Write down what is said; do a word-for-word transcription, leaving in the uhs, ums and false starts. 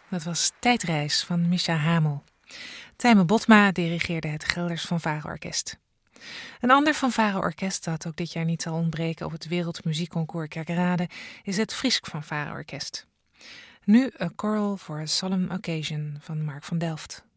Dat was Tijdreis van Misha Hamel. Tijmen Botma dirigeerde het Gelders Fanfare-orkest. Een ander fanfare-orkest dat ook dit jaar niet zal ontbreken op het Wereldmuziekconcours Kerkrade is het Friesk Fanfare-orkest. Nu A Choral for a Solemn Occasion van Mark van Delft.